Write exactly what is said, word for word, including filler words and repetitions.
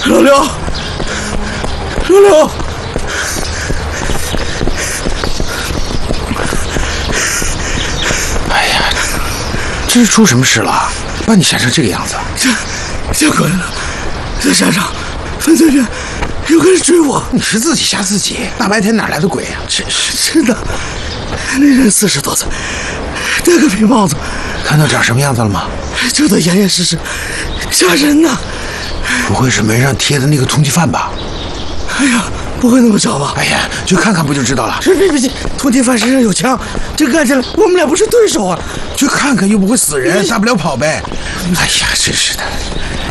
老刘，老刘， 哎呀，这是出什么事了？把你吓成这个样子？ 吓吓鬼了，在山上，分界边有个人追我。 你是自己吓自己，大白天哪来的鬼呀？真是真的，那人四十多岁，戴个皮帽子， 看到长什么样子了吗？ 就得严严实实，吓人呐！ 不会是门上贴的那个通缉犯吧？ 哎呀，不会那么巧吧？ 哎呀，去看看不就知道了。 别别别！通缉犯身上有枪，这干起来我们俩不是对手啊！ 去看看又不会死人，大不了跑呗。哎呀，真是的。